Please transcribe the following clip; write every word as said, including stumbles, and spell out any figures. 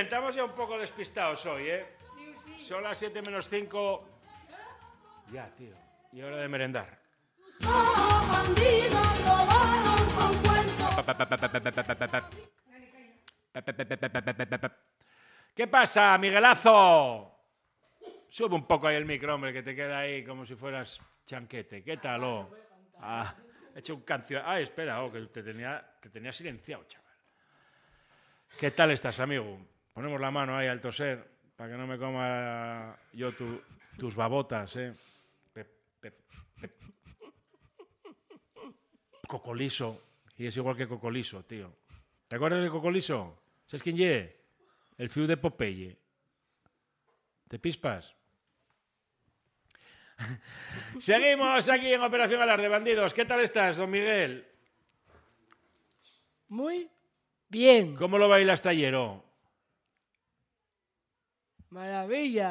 estamos ya un poco despistados hoy, ¿eh? Sí, sí. Son las siete menos cinco. Ya, tío. Y hora de merendar. ¿Qué pasa, Miguelazo? Sube un poco ahí el micro, hombre, que te queda ahí como si fueras chanquete. ¿Qué tal, oh? Ah, he hecho un canción. Ah, espera, oh, que te tenía, te tenía silenciado, chaval. ¿Qué tal estás, amigo? Ponemos la mano ahí al toser para que no me coma yo tu, tus babotas, ¿eh? Pep, pep, pep. Cocoliso. Y es igual que Cocoliso, tío. ¿Te acuerdas de Cocoliso? ¿Sabes quién ye? El fiu de Popeye. ¿Te pispas? Seguimos aquí en Operación Alarde, bandidos. ¿Qué tal estás, don Miguel? Muy bien. ¿Cómo lo bailas, tallero? Maravilla.